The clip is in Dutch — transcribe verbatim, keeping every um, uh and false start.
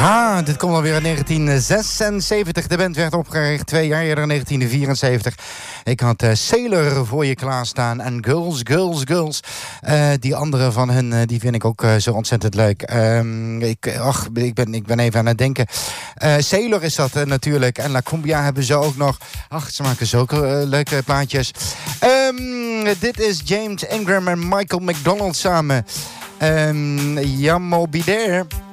Ja, dit komt alweer in negentien zesenzeventig. De band werd opgericht twee jaar eerder in negentien vierenzeventig. Ik had uh, Sailor voor je klaarstaan en Girls, Girls, Girls. Uh, die andere van hun, uh, die vind ik ook uh, zo ontzettend leuk. Um, ik, ach, ik, ben, ik ben even aan het denken. Uh, Sailor is dat uh, natuurlijk. En La Cumbia hebben ze ook nog. Ach, ze maken zulke uh, leuke plaatjes. Um, dit is James Ingram en Michael McDonald samen. Um, Jammo Be There.